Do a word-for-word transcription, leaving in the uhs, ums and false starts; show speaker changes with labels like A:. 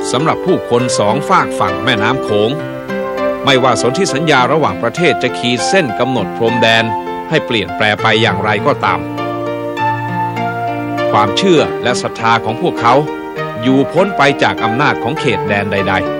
A: สำหรับผู้คนสองฝากฝั่งแม่น้ำโขงไม่ว่าสนธิสัญญาระหว่างประเทศจะขีดเส้นกำหนดพรมแดนให้เปลี่ยนแปลไปอย่างไรก็ตามความเชื่อและศรัทธาของพวกเขาอยู่พ้นไปจากอำนาจของเขตแดนใดๆ